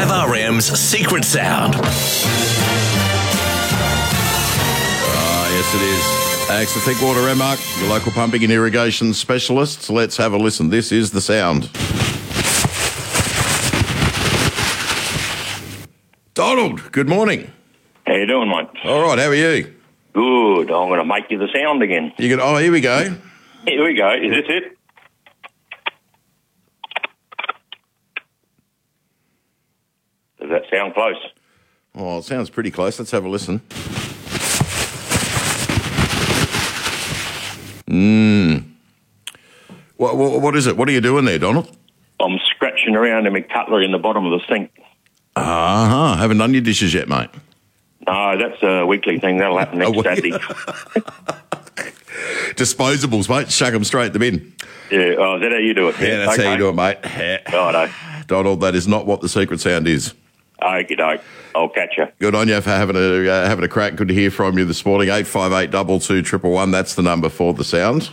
5RM's Secret Sound. Yes, it is. Thanks to Thinkwater Renmark, the local pumping and irrigation specialists. Let's have a listen. This is the sound. Donald, good morning. How you doing, mate? All right, how are you? Good. I'm going to make you the sound again. You can. Oh, here we go. Here we go. Is this it? Does that sound close? Oh, it sounds pretty close. Let's have a listen. What is it? What are you doing there, Donald? I'm scratching around in my cutlery in the bottom of the sink. Haven't done your dishes yet, mate. No, that's a weekly thing. That'll happen next Saturday. Disposables, mate. Chuck them straight in the bin. Yeah. Oh, is that how you do it? Yeah, that's how you do it, mate. Righto. Donald, that is not what the secret sound is. Okie doke. I'll catch you. Good on you for having a crack. Good to hear from you this morning. 858 22 111. That's the number for the sound.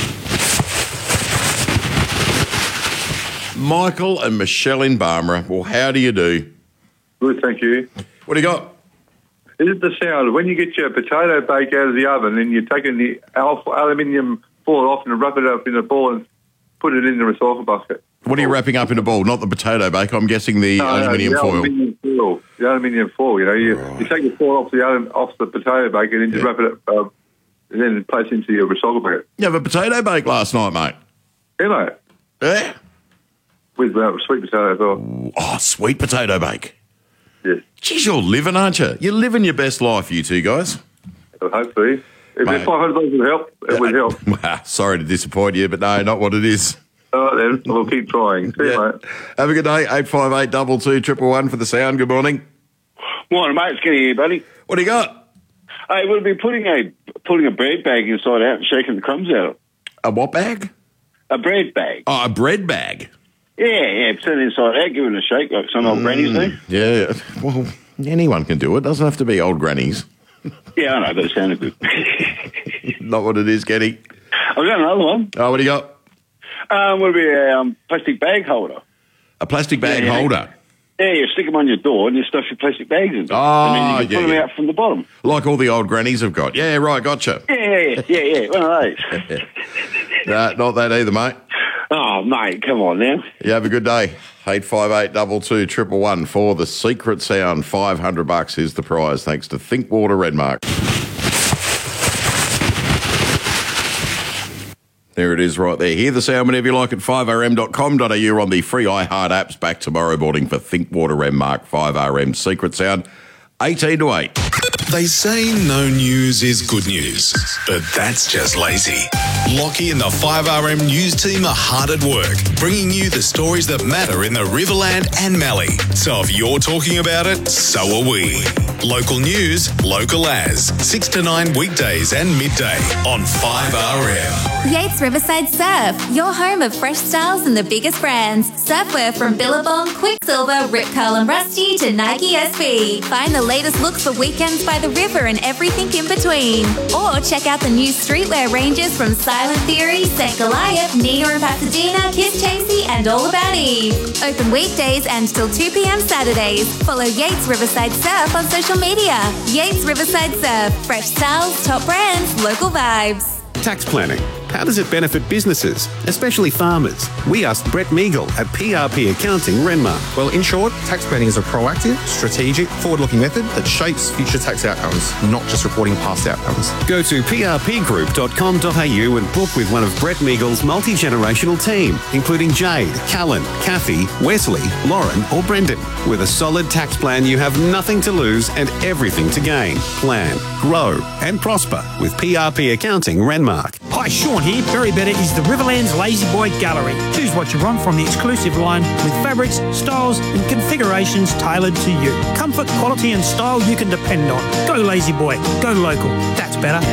Michael and Michelle in Barmera. Well, how do you do? Good, thank you. What do you got? Is it the sound when you get your potato bake out of the oven and you're taking the aluminium foil off and wrap it up in a ball and put it in the recycle basket? What are you wrapping up in a ball? Not the potato bake. I'm guessing the aluminium foil. The aluminium foil. You know, you take the foil off the potato bake and then you wrap it up and then place it into your recycle bucket. You have a potato bake last night, mate. Yeah, mate. Yeah. With sweet potato as well. Oh, sweet potato bake. Yes. Geez, you're living, aren't you? You're living your best life, you two guys. Well, hopefully. If Mate. $500 would help, it would help. Well, sorry to disappoint you, but no, not what it is. All right, then. We'll keep trying. See you, mate. Have a good day. 858 22 111 for the sound. Good morning. Morning, mate. It's Kenny here, buddy. What do you got? Hey, we'll be putting a bread bag inside out and shaking the crumbs out. A what bag? A bread bag. Oh, a bread bag. Yeah, turn it inside out, give it a shake like some old grannies do. Yeah, well, anyone can do it. Doesn't have to be old grannies. Yeah, I know, but it sounded good. Not what it is, Kenny. I've got another one. Oh, what do you got? Will be a plastic bag holder. A plastic bag holder? Yeah, you stick them on your door and you stuff your plastic bags in them. Oh, and then you can put them out from the bottom. Like all the old grannies have got. Yeah, right, gotcha. Yeah, one of those. Not that either, mate. Oh, mate, come on now. You have a good day. 858 22 111 for the secret sound. $500 is the prize, thanks to Thinkwater Renmark. There it is right there. Hear the sound whenever you like at 5rm.com.au on the free iHeart apps. Back tomorrow morning for Thinkwater Renmark 5RM Secret Sound, 18 to 8. They say no news is good news, but that's just lazy. Lockie and the 5RM news team are hard at work, bringing you the stories that matter in the Riverland and Mallee. So if you're talking about it, so are we. Local news, local as. 6 to 9 weekdays and midday on 5RM. Yates Riverside Surf, your home of fresh styles and the biggest brands. Surfwear from Billabong, Quicksilver, Rip Curl and Rusty to Nike SB. Find the latest looks for weekends by the river and everything in between. Or check out the new streetwear ranges from Silent Theory, St. Goliath, Nina and Pasadena, Kiss Chasey and All About Eve. Open weekdays and till 2 p.m. Saturdays. Follow Yates Riverside Surf on social media. Yates Riverside Surf, fresh styles, top brands, local vibes. Tax planning. How does it benefit businesses, especially farmers? We asked Brett Meagle at PRP Accounting, Renmark. Well, in short, tax planning is a proactive, strategic, forward-looking method that shapes future tax outcomes, not just reporting past outcomes. Go to prpgroup.com.au and book with one of Brett Meagle's multi-generational team, including Jade, Callan, Kathy, Wesley, Lauren or Brendan. With a solid tax plan, you have nothing to lose and everything to gain. Plan, grow and prosper with PRP Accounting, Renmark. Hi, Sean here. Berry Better is the Riverland's Lazy Boy Gallery. Choose what you want from the exclusive line with fabrics, styles and configurations tailored to you. Comfort, quality and style you can depend on. Go Lazy Boy. Go local. That's better.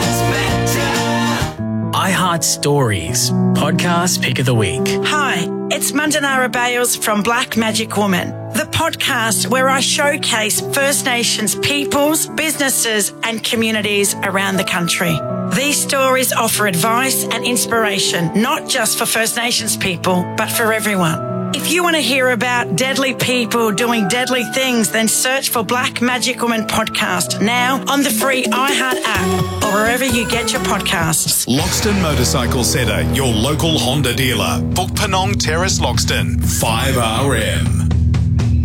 iHeart Stories, podcast pick of the week. Hi, it's Mandanara Bales from Black Magic Woman, the podcast where I showcase First Nations peoples, businesses and communities around the country. These stories offer advice and inspiration, not just for First Nations people, but for everyone. If you want to hear about deadly people doing deadly things, then search for Black Magic Woman Podcast now on the free iHeart app or wherever you get your podcasts. Loxton Motorcycle Centre, your local Honda dealer. Book Penong Terrace, Loxton. 5RM.